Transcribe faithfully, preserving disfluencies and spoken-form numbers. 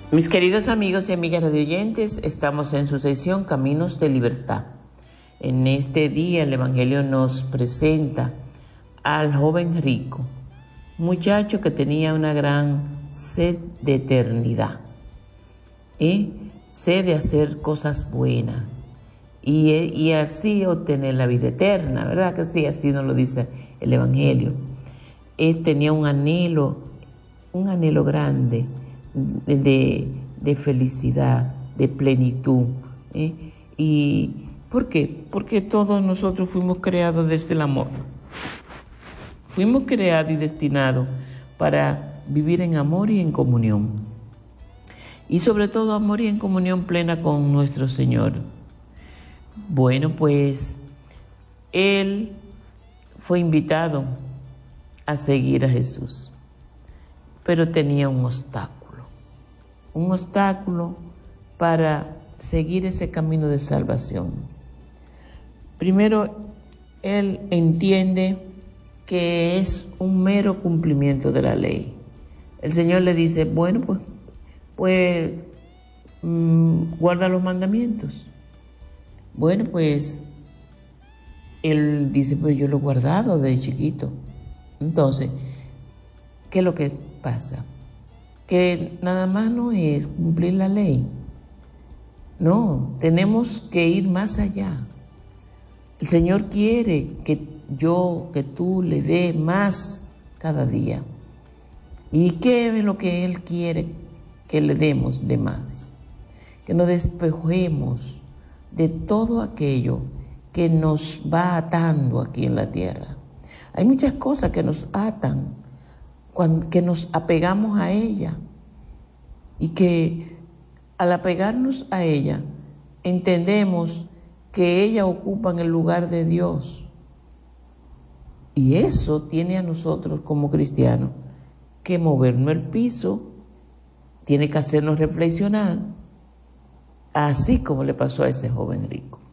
Mis queridos amigos y amigas radioyentes, estamos en su sección Caminos de Libertad. En este día el Evangelio nos presenta al joven rico, muchacho que tenía una gran sed de eternidad, ¿eh? sed de hacer cosas buenas y, y así obtener la vida eterna, ¿verdad que sí? Así nos lo dice el Evangelio. Él tenía un anhelo, un anhelo grande de, de felicidad, de plenitud. ¿eh? ¿Y por qué? Porque todos nosotros fuimos creados desde el amor. Fuimos creados y destinados para vivir en amor y en comunión. Y sobre todo amor y en comunión plena con nuestro Señor. Bueno, pues él fue invitado a seguir a Jesús, pero tenía un obstáculo, un obstáculo para seguir ese camino de salvación. Primero, él entiende que es un mero cumplimiento de la ley. El Señor le dice, bueno, pues, pues mmm, guarda los mandamientos. Bueno, pues, él dice, pues yo lo he guardado desde chiquito. Entonces, ¿qué es lo que pasa? Que nada más no es cumplir la ley. No, tenemos que ir más allá. El Señor quiere que yo, que tú le dé más cada día. ¿Y qué es lo que Él quiere que le demos de más? Que nos despojemos de todo aquello que nos va atando aquí en la tierra. Hay muchas cosas que nos atan, que nos apegamos a ella y que al apegarnos a ella entendemos que ella ocupa en el lugar de Dios. Y eso tiene a nosotros como cristianos que movernos el piso, tiene que hacernos reflexionar, así como le pasó a ese joven rico.